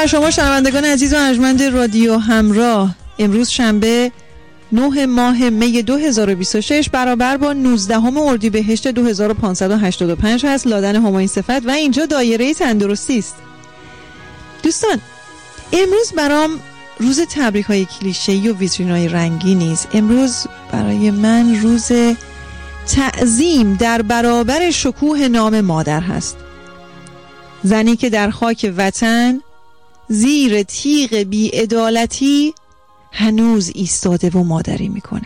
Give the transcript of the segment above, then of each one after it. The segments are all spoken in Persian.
بر شما شنوندگان عزیز و ارجمند رادیو همراه. امروز شنبه 9 ماه می 2026 برابر با 19 اردیبهشت 2585 هست. لادن همایون صفت و اینجا دایره تندرستی است. دوستان، امروز برام روز تبریک های کلیشه‌ای و ویترین‌های رنگی نیست. امروز برای من روز تعظیم در برابر شکوه نام مادر هست. زنی که در خاک وطن زیر تیغ بی‌عدالتی هنوز ایستاده و مادری میکنه.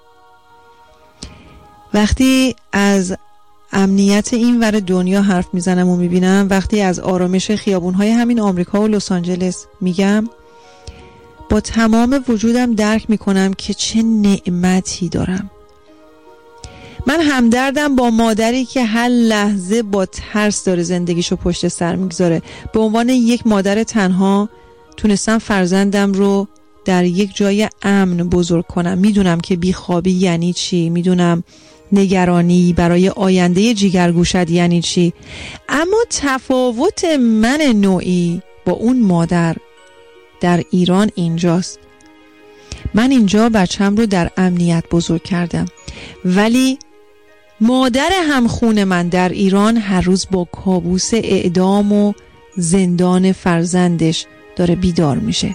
وقتی از امنیت این ور دنیا حرف میزنم و میبینم، وقتی از آرامش خیابونهای همین آمریکا و لس آنجلس میگم، با تمام وجودم درک میکنم که چه نعمتی دارم. من همدردم با مادری که هر لحظه با ترس داره زندگیشو پشت سر میگذاره. به عنوان یک مادر تنها تونستم فرزندم رو در یک جای امن بزرگ کنم. میدونم که بیخوابی یعنی چی، میدونم نگرانی برای آینده جیگرگوشت یعنی چی، اما تفاوت من نوعی با اون مادر در ایران اینجاست. من اینجا بچم رو در امنیت بزرگ کردم، ولی مادر همخون من در ایران هر روز با کابوس اعدام و زندان فرزندش داره بیدار میشه.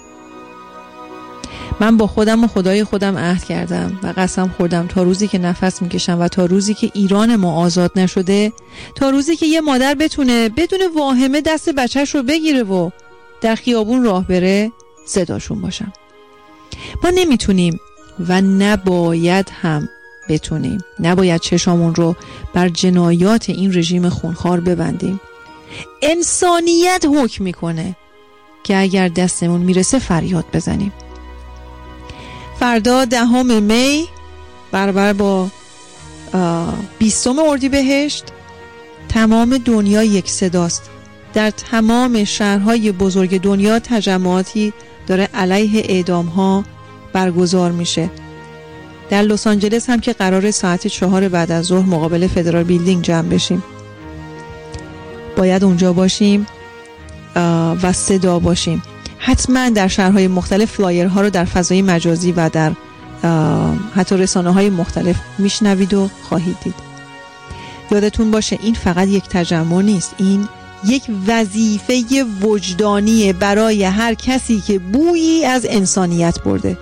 من با خودم و خدای خودم عهد کردم و قسم خوردم تا روزی که نفس میکشم و تا روزی که ایران ما آزاد نشده، تا روزی که یه مادر بتونه بدون واهمه دست بچهش رو بگیره و در خیابون راه بره، صداشون باشم. ما نمیتونیم و نباید هم بتونیم، نباید چشامون رو بر جنایات این رژیم خونخوار ببندیم. انسانیت حکم میکنه که اگر دستمون میرسه فریاد بزنیم. فردا 10 می برابر با 20 اردیبهشت تمام دنیا یک صداست. در تمام شهرهای بزرگ دنیا تجمعاتی داره علیه اعدام‌ها برگزار میشه. در لس آنجلس هم که قراره ساعت 4 بعد از ظهر مقابل فدرال بیلدینگ جمع بشیم. باید اونجا باشیم و صدا باشیم. حتما در شهرهای مختلف فلایرها رو در فضای مجازی و در حتی رسانه‌های مختلف میشنوید و خواهید دید. یادتون باشه این فقط یک تجمع نیست، این یک وظیفه وجدانی برای هر کسی که بویی از انسانیت برده.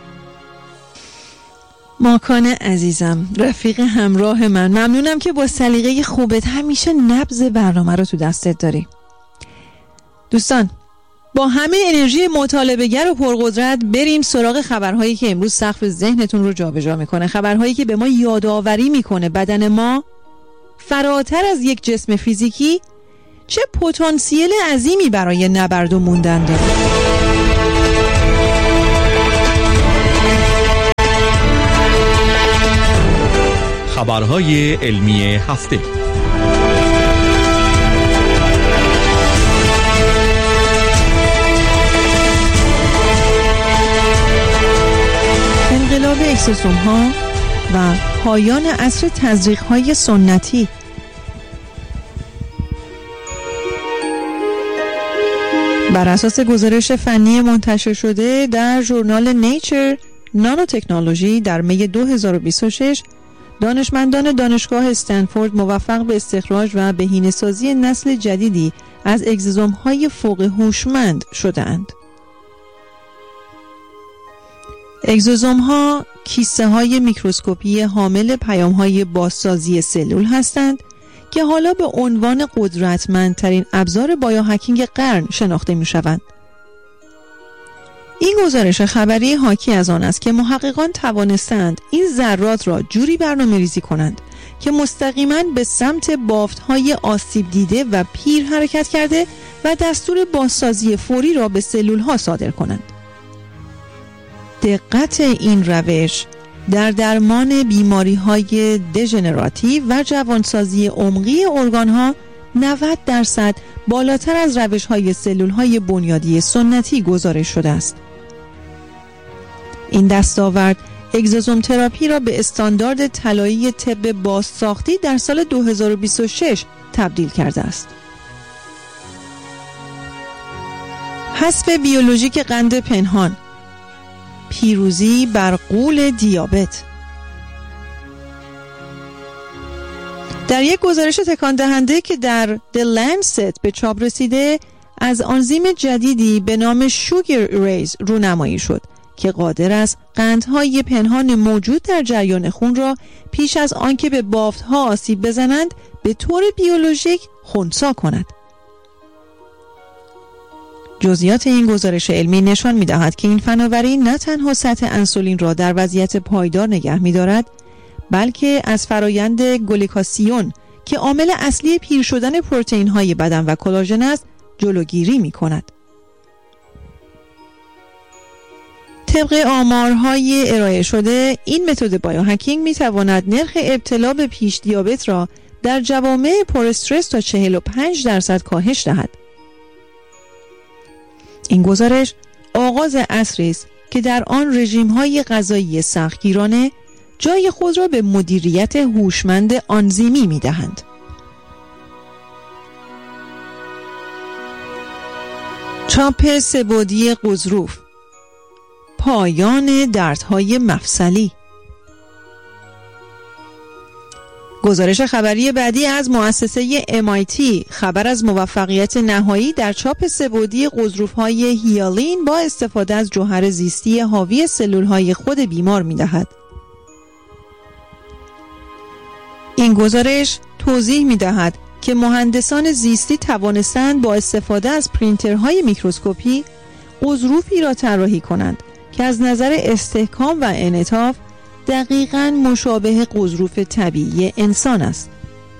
ماکان عزیزم، رفیق همراه من، ممنونم که با سلیقه خوبت همیشه نبض برنامه رو تو دستت داری. دوستان، با همه انرژی مطالبه‌گر و پرقدرت بریم سراغ خبرهایی که امروز سقف ذهنتون رو جابجا میکنه. خبرهایی که به ما یادآوری میکنه بدن ما فراتر از یک جسم فیزیکی چه پتانسیل عظیمی برای نبرد و موندن داره. خبرهای علمی هفته. انقلاب اکسوسوم ها و پایان عصر تزریق های سنتی. بر اساس گزارش فنی منتشر شده در ژورنال نیچر نانوتکنولوژی در می 2026، دانشمندان دانشگاه استنفورد موفق به استخراج و بهینه‌سازی نسل جدیدی از اگزوزوم‌های فوق هوشمند شده‌اند. اگزوزوم‌ها کیسه‌های میکروسکوپی حامل پیام‌های بازسازی سلول هستند که حالا به عنوان قدرتمندترین ابزار بایوهکینگ قرن شناخته می‌شوند. این گزارش خبری حاکی از آن است که محققان توانستند این ذرات را جوری برنامه‌ریزی کنند که مستقیما به سمت بافت‌های آسیب دیده و پیر حرکت کرده و دستور بازسازی فوری را به سلول‌ها صادر کنند. دقت این روش در درمان بیماری‌های دژنراتیو و جوانسازی عمقی ارگان‌ها 90% بالاتر از روش‌های سلول‌های بنیادی سنتی گزارش شده است. این دستاورد اگزوزوم تراپی را به استاندارد طلایی طب بازساختی در سال 2026 تبدیل کرده است. حذف بیولوژیک قند پنهان، پیروزی بر غول دیابت. در یک گزارش تکان دهنده که در The Lancet به چاپ رسیده، از آنزیم جدیدی به نام شوگر ریز رونمایی شد که قادر است قندهای پنهان موجود در جریان خون را پیش از آنکه به بافت‌ها آسیب بزنند به طور بیولوژیک خنثی کند. جزئیات این گزارش علمی نشان می‌دهد که این فناوری نه تنها سطح انسولین را در وضعیت پایدار نگه می‌دارد، بلکه از فرایند گلیکاسیون که عامل اصلی پیر شدن پروتئین‌های بدن و کلاژن است جلوگیری می‌کند. طبق آمارهای ارائه شده، این متد بایوهکینگ می‌تواند نرخ ابتلا به پیش دیابت را در جوامع پر استرس تا 45% کاهش دهد. این گزارش آغاز عصری است که در آن رژیم‌های غذایی سختگیرانه جای خود را به مدیریت هوشمند آنزیمی می‌دهند. چاپ سه‌بعدی غضروف، پایان دردهای مفصلی. گزارش خبری بعدی از مؤسسه MIT خبر از موفقیت نهایی در چاپ سه‌بعدی غضروف‌های هیالین با استفاده از جوهر زیستی حاوی سلول‌های خود بیمار می‌دهد. این گزارش توضیح می‌دهد که مهندسان زیستی توانستند با استفاده از پرینترهای میکروسکوپی غضروفی را طراحی کنند که از نظر استحکام و انعطاف دقیقاً مشابه غضروف طبیعی انسان است.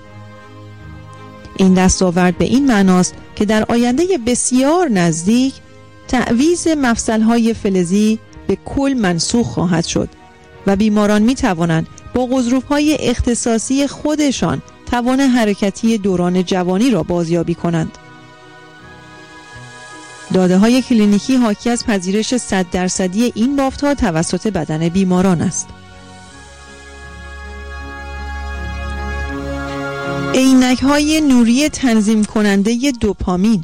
این دستاورد به این معناست که در آینده بسیار نزدیک تعویض مفصل‌های فلزی به کل منسوخ خواهد شد و بیماران می‌توانند با غضروف‌های اختصاصی خودشان توان حرکتی دوران جوانی را بازیابی کنند. داده‌های کلینیکی حاکی از پذیرش 100% این بافت‌ها توسط بدن بیماران است. عینک‌های نوری تنظیم کننده دوپامین.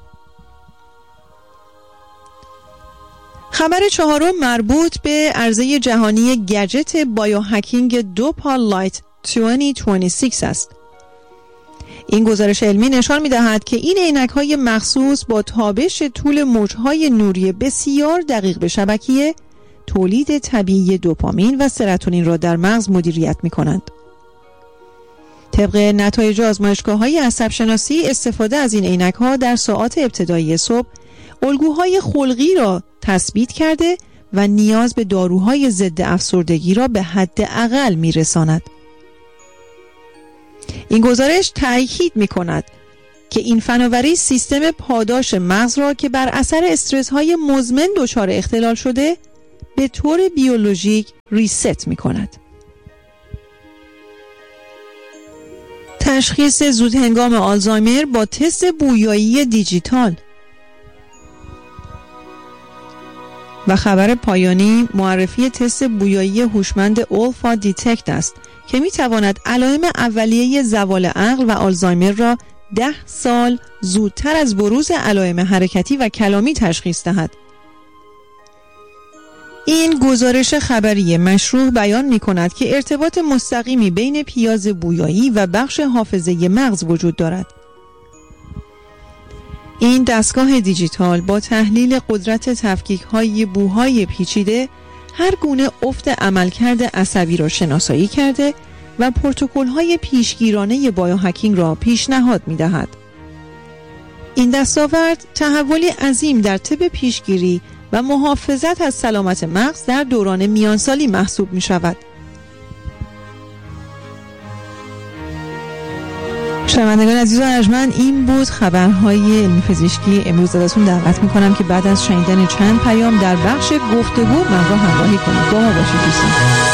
خبر چهارم مربوط به عرضه جهانی گجت بایوهکینگ دوپالایت 2026 است. این گزارش علمی نشان می‌دهد که این عینک‌های مخصوص با تابش طول موج‌های نوری بسیار دقیق به شبکیه تولید طبیعی دوپامین و سروتونین را در مغز مدیریت می‌کنند. طبق نتایج آزمایشگاه‌های عصب‌شناسی، استفاده از این عینک‌ها در ساعات ابتدایی صبح الگوهای خلقی را تثبیت کرده و نیاز به داروهای ضد افسردگی را به حداقل می‌رساند. این گزارش تأکید می‌کند که این فناوری سیستم پاداش مغز را که بر اثر استرس‌های مزمن دچار اختلال شده به طور بیولوژیک ریست می‌کند. تشخیص زودهنگام آلزایمر با تست بویایی دیجیتال. و خبر پایانی معرفی تست بویایی هوشمند اولفا دیتکت است که می‌تواند علائم اولیه زوال عقل و آلزایمر را 10 سال زودتر از بروز علائم حرکتی و کلامی تشخیص دهد. این گزارش خبری مشروح بیان می‌کند که ارتباط مستقیمی بین پیاز بویایی و بخش حافظه مغز وجود دارد. این دستگاه دیجیتال با تحلیل قدرت تفکیک‌های بوهای پیچیده هر گونه افت عملکرد عصبی را شناسایی کرده و پروتکل‌های پیشگیرانه بایوهکینگ را پیشنهاد می‌دهد. این دستاورد تحولی عظیم در طب پیشگیری و محافظت از سلامت مغز در دوران میانسالی محسوب می‌شود. شنوندگان عزیز و ارجمند، این بود خبرهای علمی پزشکی امروز. ازتون دعوت میکنم که بعد از شنیدن چند پیام در بخش گفتگو من را همراهی کنید. با ما باشید دوستان.